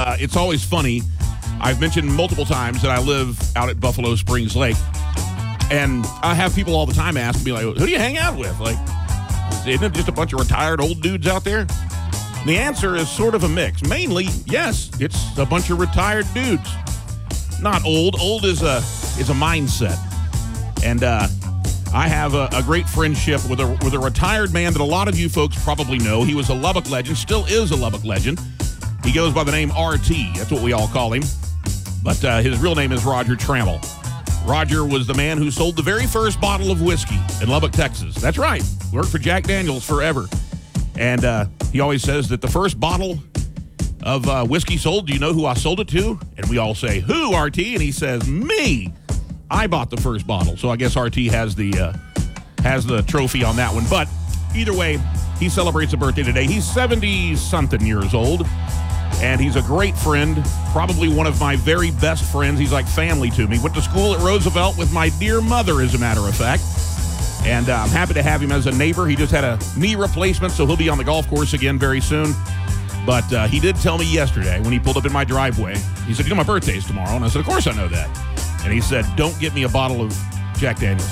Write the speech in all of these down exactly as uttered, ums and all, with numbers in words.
uh, it's always funny. I've mentioned multiple times that I live out at Buffalo Springs Lake, and I have people all the time ask me, like, who do you hang out with? Like, isn't it just a bunch of retired old dudes out there? The answer is sort of a mix. Mainly, yes, it's a bunch of retired dudes. Not old. Old is a is a mindset. And uh, I have a, a great friendship with a with a retired man that a lot of you folks probably know. He was a Lubbock legend, still is a Lubbock legend. He goes by the name R T. That's what we all call him. But uh, his real name is Roger Trammell. Roger was the man who sold the very first bottle of whiskey in Lubbock, Texas. That's right. Worked for Jack Daniels forever. And uh, he always says that the first bottle of uh, whiskey sold, do you know who I sold it to? And we all say, who, R T? And he says, me. I bought the first bottle. So I guess R T has the uh, has the trophy on that one. But either way, he celebrates a birthday today. He's seventy-something years old. And he's a great friend, probably one of my very best friends. He's like family to me. Went to school at Roosevelt with my dear mother, as a matter of fact. And uh, I'm happy to have him as a neighbor. He just had a knee replacement, so he'll be on the golf course again very soon. But uh, he did tell me yesterday when he pulled up in my driveway, he said, you know, my birthday's tomorrow. And I said, of course I know that. And he said, don't get me a bottle of Jack Daniels.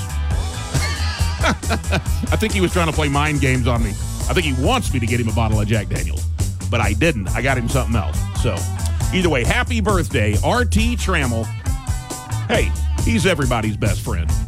I think he was trying to play mind games on me. I think he wants me to get him a bottle of Jack Daniels. But I didn't. I got him something else. So either way, happy birthday, R T Trammell. Hey, he's everybody's best friend.